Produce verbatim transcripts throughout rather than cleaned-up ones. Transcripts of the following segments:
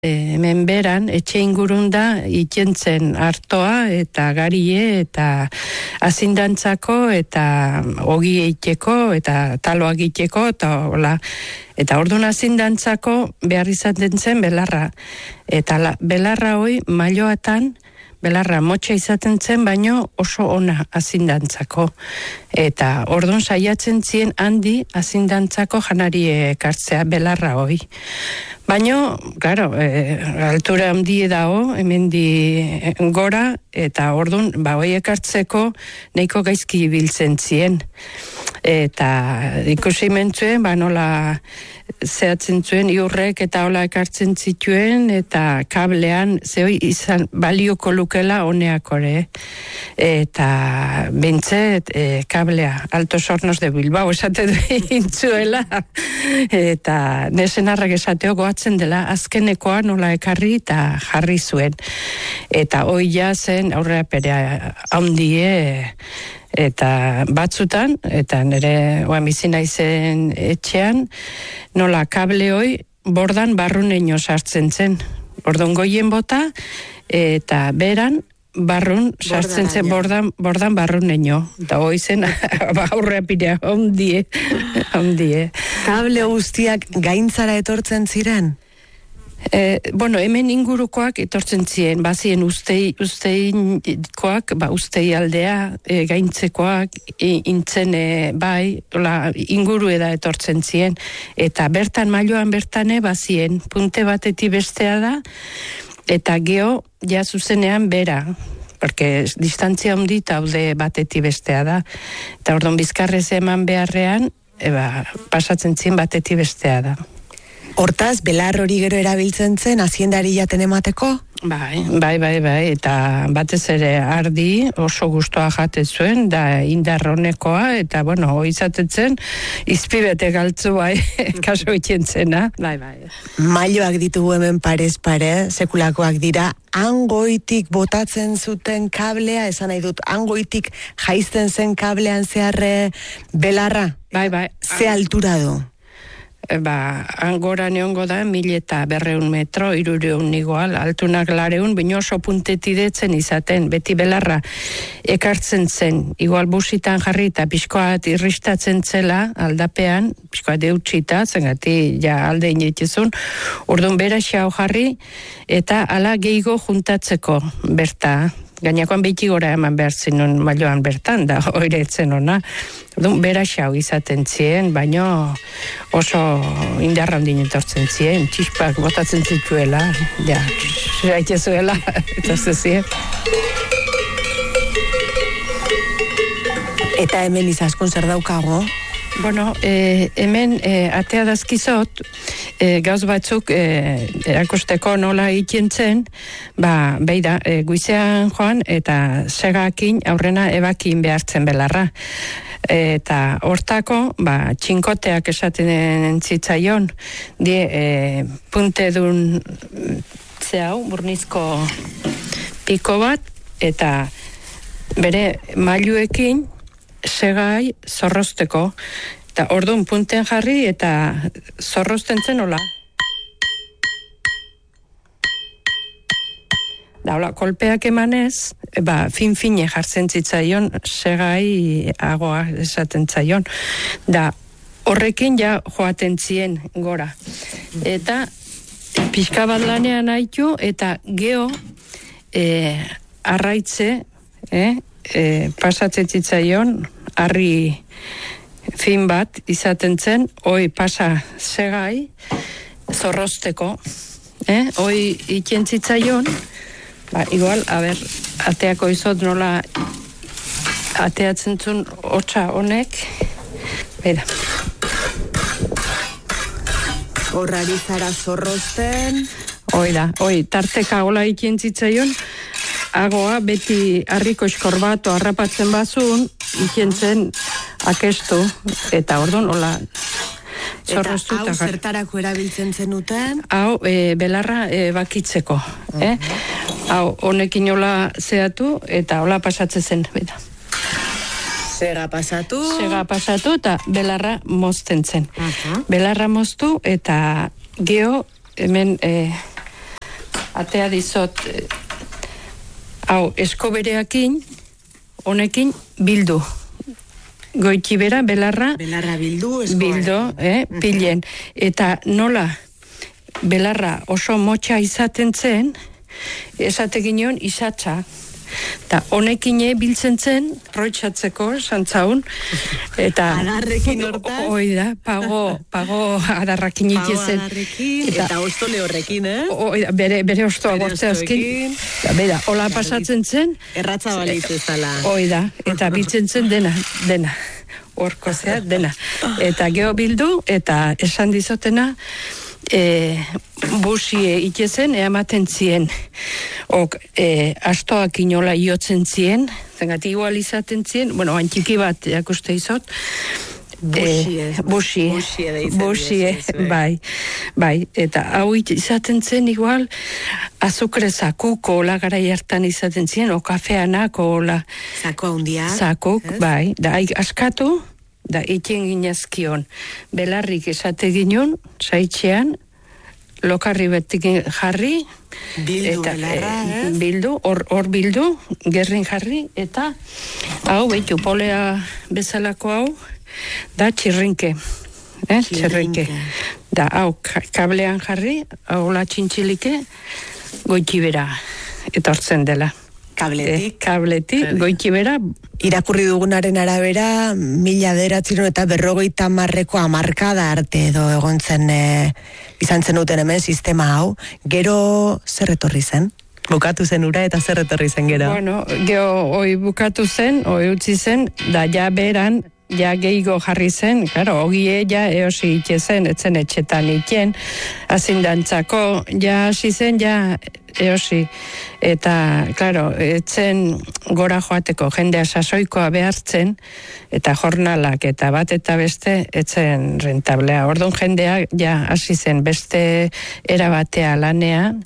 Hemen beran, etxe ingurun da ikentzen artoa eta garie eta azindantzako eta ogi eiteko eta taloak iteko eta hola. Eta orduan azindantzako behar izaten zen belarra. Eta la, belarra hoi mailoatan, belarra motxa izaten zen, baino oso ona azindantzako. Eta orduan saiatzen zien handi azindantzako janari ekartzea belarra hoi. Baino, claro, e, altura handie dago, hemen di gora, eta orduan, ba, hoi ekartzeko nahiko gaizki biltzen zien. Eta ikusi mentzuen, ba, nola zehatzen zuen iurrek eta hola ekartzen zituen, eta kablean, zehoi izan balioko lukela honeakore. Eta bintzet, e, kablea, Altos Hornos de Bilbao esate intzuela, eta nesen arrak esateo goatzen dela, azkenekoa nola ekarri eta jarri zuen. Eta hoi ja zen aurrera perea handie, eta batzutan, eta nire oa bizina izen etxean, nola kable hoi bordan barruneino sartzen zen. Orduan goien bota, eta beran, barrun sartzen zen bordan, bordan barruneino. Eta hoi zen aurrea pirea, ondie, ondie. Kable guztiak gaintzara etortzen ziren? Eh, bueno, hemen ingurukoak etortzen ziren, bazien ustei, usteikoak, ba, ustei aldea, e, gaintzekoak, e, intzen e, bai, ola, inguru eda etortzen ziren, eta bertan mailoan bertane bazien, punte batetik bestea da, eta geho, ja zuzenean bera, porque distantzia handi taude batetik bestea da, eta orduan bizkarrez eman beharrean, eba, pasatzen ziren batetik bestea da. Hortaz, belar hori gero erabiltzen zen, aziendari jaten emateko? Bai, bai, bai, bai, eta batez ere ardi oso gustoa jaten zuen, da indarronekoa, eta bueno, izaten zen, izpibete galtzu bai, kaso itxen zena. Bai, bai. Mailoak ditugu hemen parez pare, sekulakoak dira, hangoitik botatzen zuten kablea, esan nahi dut, hangoitik jaizten zen kablean zeharre belarra? Bai, bai. Ze altura du? Ba, angora neongo da, mil eta berreun metro, irureun igual, altunak lareun, bino oso puntetidetzen izaten, beti belarra ekartzen zen, igual busitan jarri eta pixkoat irristatzen zela aldapean, pixkoat eutxita, zengati ja alde inetizun, orduan bera xau jarri, eta ala gehigo juntatzeko berta. Gainakoan beti gora eman behar zinun mailoan bertan, da oiretzen ona. Orduan, bera xau izaten zien, baino oso indarra handin etortzen zien, txispak botatzen zituela, ja, gaitezuela, eta zezien. Eta hemen izaskun zer daukago? Bueno, eh, hemen eh, atea dazkizot, eh, gauz batzuk eh, erakusteko nola ikentzen, ba, beida, eh, guizean joan eta segakin aurrena ebakin behartzen belarra. Eta hortako, ba, txinkoteak esaten zitzaion, die eh, punte dun zehau, burnizko piko bat, eta bere mailuekin segai zorrosteko, eta orduan punten jarri eta zorrosten zen hola. Da, hola, kolpeak emanez, ba, fin-fine jartzen zitzaion, segai agoa esaten zaion. Da, horrekin ja joaten zien gora. Eta pixka bat lanean haitu, eta geho e, arraitze, eh, E, pasatzen zitzaion, harri fin bat izaten zen, hoi pasa segai, zorrosteko, eh? Hoi ikien zitzaion, ba, igual, a ber, ateako izot nola ateatzen zuen hotza honek, bera. Horrari zara zorrosten. Hoi da, hoi, tarteka hola ikien zitzaion, agoa beti harriko eskor bat harrapatzen bazun, ikentzen akestu, eta orduan, hola, zorroztu. Eta hau zertarako erabiltzen zenuten? Hau, e, belarra e, bakitzeko, uh-huh. eh? Hau, honekin hola zehatu, eta hola pasatzen zen, beda. Sega pasatu. Sega pasatu, eta belarra mozten zen. Uh-huh. Belarra moztu, eta geho, hemen... E, atea dizot, hau, eskobereakin, honekin bildu. Goitibera, belarra, belarra bildu, bildu, eh, pilen. Eta nola, belarra oso motxa izaten zen, esate ginen izatza. Eta honekine biltzen zen, roitxatzeko, santzaun, eta... Adarrekin hortaz? Hoi da, pago, pago adarrakin itezen. Pago adarrekin, eta, eta ostole horrekin, eh? Oida, bere, bere ostoa gortzeazkin. Bera, hola pasatzen zen. Erratza balitz ezala. Oida, eta biltzen zen dena, dena. Horko zea, dena. Eta geho bildu, eta esan dizotena, E, busie itezen, eamaten zien, ok, e, astoak inola iotzen zien, zengat igual izaten zien, bueno, antxiki bat, jakuste izot, busie, e, busie, busie, busie, bai, bai, eta hau izaten zen igual, azukre zakuko, ola gara hartan izaten zien, o kafeanak, ola, zako handiak, zakuk, yes. Bai, da, askatu, da, itien ginezkion, belarrik esate ginen, saitxean, lokarri betik jarri, bildu, eta, belarra, e, bildu, hor, hor bildu, gerrin jarri, eta hau, behitu, polea bezalako hau, da txirrinke, eh, txirrinke. Da, hau, kablean jarri, hau la txintxilike, goitibera, etortzen dela. Kabletik. Eh, kabletik, goitibera. Irakurri dugunaren arabera, mila bederatziehun eta berrogeita hamarreko hamarkada arte edo egon zen e, izan zen duten hemen sistema hau. Gero zer etorri zen? Bukatu zen ura eta zer etorri zen gero? Bueno, gero oi bukatu zen, oi utzi zen, da ja beran, ja gehigo jarri zen, claro, ogie ja eosi itxe zen, etzen etxetan itxen, azindantzako, ja hasi zen, ja eosi, eta, claro, etzen gora joateko jendea sasoikoa behartzen, eta jornalak, eta bat eta beste, etzen rentablea. Orduan jendea, ja hasi zen beste erabatea lanean,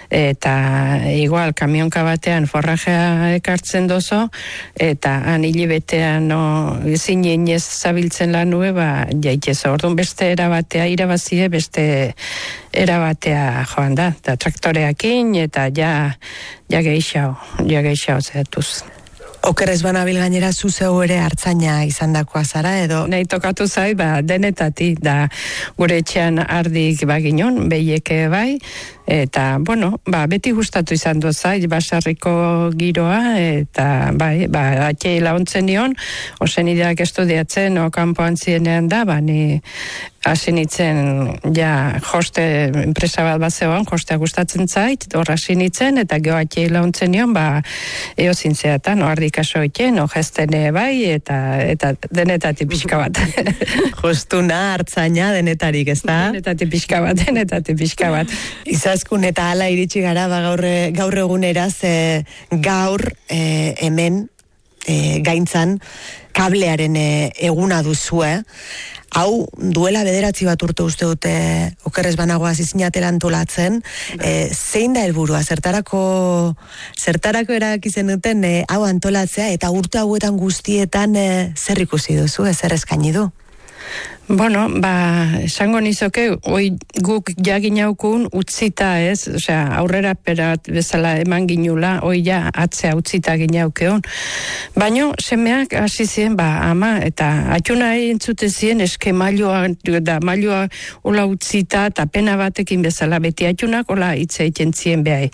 eta igual kamionka batean forrajea ekartzen dozo, eta han hilibetean no, ezin inez zabiltzen lanue, ba, jaitzezo. Orduan beste erabatea irabazie, beste erabatea joan da, eta traktoreakin, eta ja, ja geixau, ja geixau zehatuz. Okerrez banabil gainera zu zeu ere hartzaina izandakoa zara edo? Nei tokatu zai, ba, denetati, da gure etxean ardik baginon, behieke bai, eta, bueno, ba, beti gustatu izan du zai, basarriko giroa, eta, bai, ba, atxei launtzen nion, osen ideak estudiatzen, o kanpoan zienean da, ba, ni hasi nitzen, ja, joste, enpresa bat bat zegoen, jostea gustatzen zait, horra hasi nitzen, eta geho atxei launtzen nion, ba, eo zintzeatan, no, ardik aso iten, o gestene bai, eta, eta denetati pixka bat. Jostuna, hartzaina, denetarik, ez da? Denetati pixka bat, denetati pixka bat. Izaskun eta hala iritsi gara, ba, gaur, gaur egunera, ze gaur e, hemen e, gaintzan kablearen e, eguna duzue. Hau, duela bederatzi bat urte uste dute okerrez banagoa zizinatela antolatzen, e, zein da helburua, zertarako zertarako erakizen duten e, hau antolatzea, eta urte hauetan guztietan e, zer ikusi duzu, zer eskaini du? Bueno, ba, esango nizoke, oi guk jagin haukun utzita ez, osea, aurrera perat bezala eman ginula, oi ja atzea utzita ginaukeon. Baino, semeak hasi ziren, ba, ama, eta atxuna entzute ziren, eske mailua, da, mailua ola utzita, eta pena batekin bezala, beti atxunak ola hitz egiten ziren behai.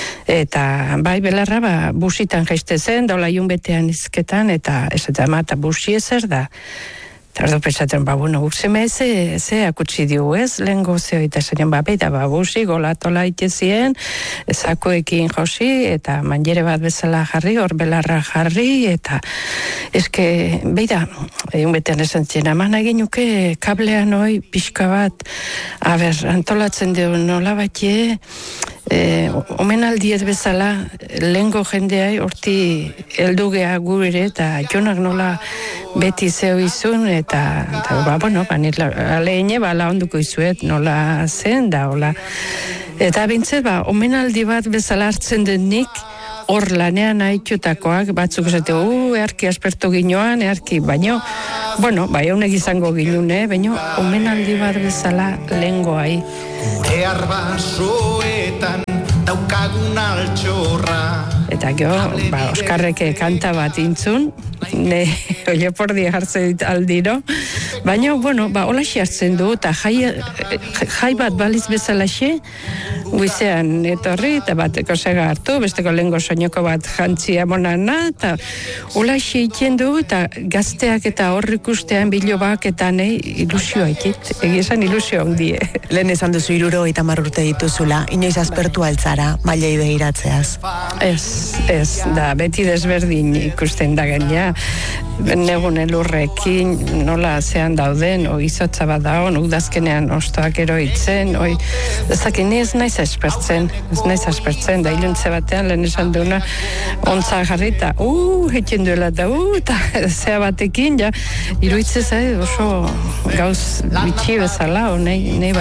Eta, bai, belarra, ba, busitan jaiste zen, daula jun betean izketan, eta ez eta ama, eta busi ezer da. Tardo pesatzen, ba, bueno, guk zeme ze, ze akutsi diu ez, lehen gozio eta zen, ba, beita, ba, busi, golatola itezien, zakoekin josi, eta manjere bat bezala jarri, hor belarra jarri, eta eske, beita, egun betean esan zien, aman egin nuke kablean hoi pixka bat, aber, antolatzen dugu nola batie, E, omenaldiez bezala lehengo jendeai horti heldugea gure eta jonak nola beti zeo izun eta, eta ba, bueno, ba, aleine ba, launduko izuet nola zen da, hola. Eta bintzet, ba, omenaldi bat bezala hartzen den nik hor lanean haitxutakoak batzuk esate, uh, earki aspertu ginoan, earki, baino, bueno, bai, honek izango ginune, baino, omenaldi bat bezala lehengoai. Gure arbasoetan Eta gero, ba, Oskarreke kanta bat intzun, ne, oiopordi jartzen dit aldiro, baina, bueno, ba, holaxe hartzen du, eta jai, jai bat baliz bezalaxe, guizean etorri, eta bateko sega hartu, besteko lehengo soinoko bat jantzia monana, eta holaxe iten du, eta gazteak eta horrik ustean bilobak eta nahi ilusioa ikit, egizan ilusio ondie. Lehen esan duzu iruro eta marrurte dituzula, inoiz aspertu altzara, mailei behiratzeaz. Ez, ez, da, beti desberdin ikusten da gaina, negun elurrekin, nola zean dauden, oi izotza bat daun, udazkenean ostoak eroitzen, oi, ezakin ez naiz aspertzen, ez naiz aspertzen, da iluntze batean lehen esan duena, ontza jarrita, uh, hetzen duela eta, uh, eta zea batekin, ja, iruitze zai oso gauz bitxi bezala, o nahi, nahi